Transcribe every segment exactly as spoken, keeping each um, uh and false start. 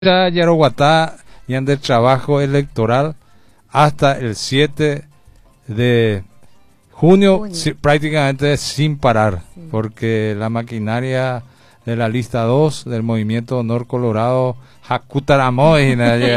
Yaroguatá y ande trabajo electoral hasta el siete de junio, Junio. si- prácticamente sin parar, Sí. porque la maquinaria de la lista dos del movimiento Honor Colorado, Hakutaramoy,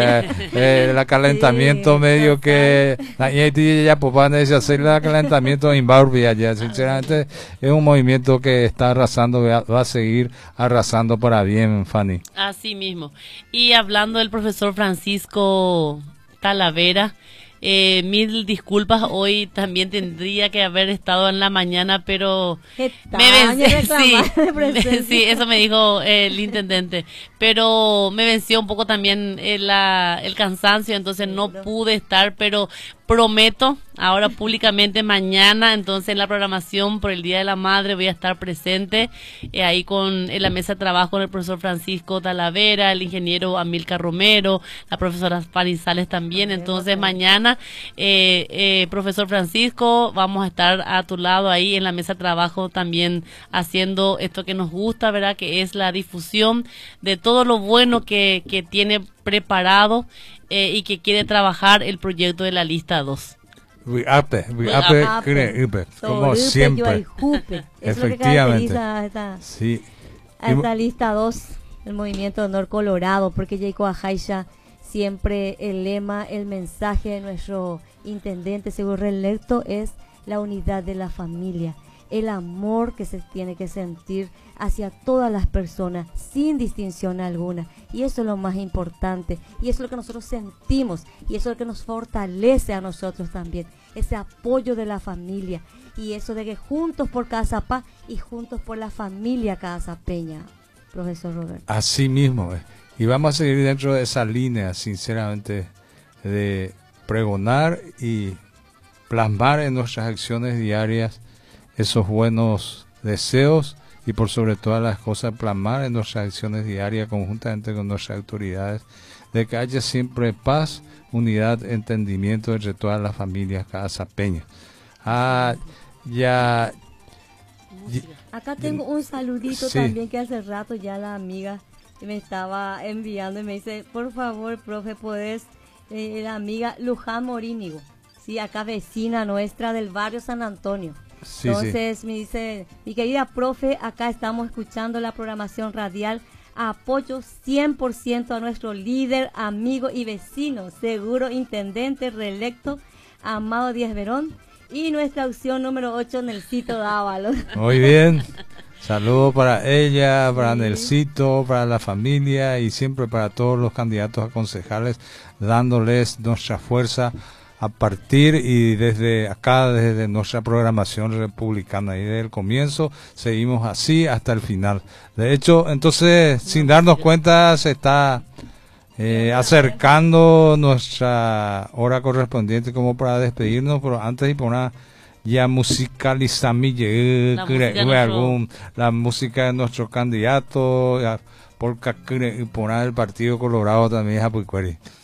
el acalentamiento Sí, medio total. que la gente ya pues van a decir, hacer el calentamiento en Barbie allá. Sinceramente es un movimiento que está arrasando, va va a seguir arrasando para bien, Fanny. Así mismo. Y hablando del profesor Francisco Talavera, eh, mil disculpas, hoy también tendría que haber estado en la mañana, pero ¿Qué me tal? venció, Reclamar sí, de presencia. sí, eso me dijo eh, el intendente, pero me venció un poco también eh, la, el cansancio, entonces no Seguro. pude estar, pero prometo ahora públicamente mañana, entonces en la programación por el Día de la Madre voy a estar presente eh, ahí con en la mesa de trabajo con el profesor Francisco Talavera, el ingeniero Amilcar Romero, la profesora Fanny Sales también, También, entonces ok. mañana eh, eh, profesor Francisco, vamos a estar a tu lado ahí en la mesa de trabajo también haciendo esto que nos gusta, ¿verdad? Que es la difusión de todo lo bueno que, que tiene preparado eh, y que quiere trabajar el proyecto de la lista dos. Wiape, wiape, Ape, creupe, como Torupe, siempre. Yuayjupe. Es lo que Efectivamente. caracteriza a esta, Sí. a esta lista dos del Movimiento de Honor Colorado, porque Jacob Ajaisha siempre el lema, el mensaje de nuestro intendente seguro reelecto es la unidad de la familia, el amor que se tiene que sentir hacia todas las personas sin distinción alguna, y eso es lo más importante, y eso es lo que nosotros sentimos, y eso es lo que nos fortalece a nosotros también, ese apoyo de la familia, y eso de que juntos por Casapá y juntos por la familia Casapeña, profesor Roberto. Así mismo. eh. Y vamos a seguir dentro de esa línea, sinceramente, de pregonar y plasmar en nuestras acciones diarias esos buenos deseos y por sobre todas las cosas plasmar en nuestras acciones diarias conjuntamente con nuestras autoridades de que haya siempre paz, unidad, entendimiento entre todas las familias casapeñas. Ah, ya... Acá tengo un saludito Sí. también que hace rato ya la amiga me estaba enviando y me dice, por favor, profe, ¿podés? Eh, la amiga Luján Morínigo, sí, acá vecina nuestra del barrio San Antonio. Sí, Entonces me dice, mi querida profe, acá estamos escuchando la programación radial, apoyo cien por ciento a nuestro líder, amigo y vecino, seguro intendente reelecto, Amado Díaz Verón, y nuestra opción número ocho, Nelsito Dávalos. Muy bien. Saludos para ella, para Sí. Nelsito, para la familia y siempre para todos los candidatos a concejales, dándoles nuestra fuerza a partir y desde acá, desde nuestra programación republicana. Y desde el comienzo seguimos así hasta el final. De hecho, entonces, sin darnos cuenta, se está eh, acercando nuestra hora correspondiente como para despedirnos, pero antes de poner ya musicalizami La música de nuestro- algún la música de nuestro candidato ya, por poner el Partido Colorado también es Apuicueri.